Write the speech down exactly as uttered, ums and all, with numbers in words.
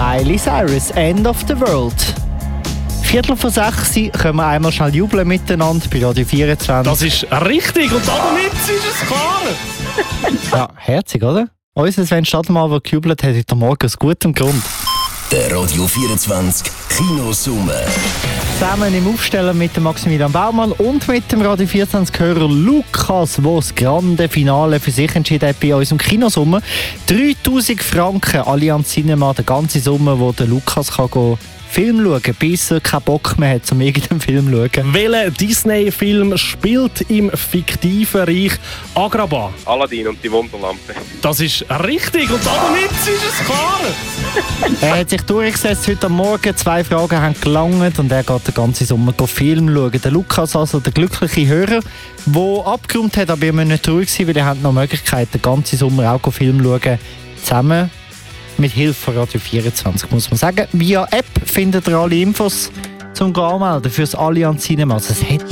Miley Cyrus, End of the World. Viertel vor sechs können wir einmal schnell jubeln miteinander bei Radio vierundzwanzig. Das ist richtig und damit ist es klar. Ja, herzig, oder? Unser Sven Stadelmann, der gejubelt hat, heute Morgen aus gutem Grund. Der Radio vierundzwanzig Kinosumme. Zusammen im Aufstellen mit dem Maximilian Baumann und mit dem Radio vierundzwanzig-Hörer Lukas, der das grande Finale für sich entschieden hat bei unserem Kinosumme. dreitausend Franken Allianz Cinema, die ganze Summe, die der Lukas kann gehen. Film schauen, bis er keinen Bock mehr hat, um irgendeinen Film zu schauen. Welcher Disney-Film spielt im fiktiven Reich Agrabah? Aladdin und die Wunderlampe. Das ist richtig und damit ist es klar. Er hat sich durchgesetzt heute am Morgen. Zwei Fragen haben gelangt und er geht den ganzen Sommer Film schauen. Der Lukas, also der glückliche Hörer, der abgeräumt hat, aber ihr müsst nicht traurig sein, weil ihr habt noch Möglichkeit, den ganzen Sommer auch Film schauen. Zusammen mit Hilfe von Radio vierundzwanzig, muss man sagen. Via App findet ihr alle Infos zum Anmelden für das Allianz Cinema. Also es hat